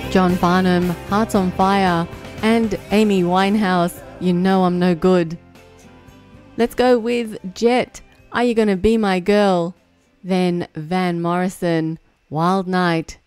John Farnham, Hearts on Fire, and Amy Winehouse, You Know I'm No Good. Let's go with Jet, Are You Gonna Be My Girl? Then Van Morrison, Wild Night.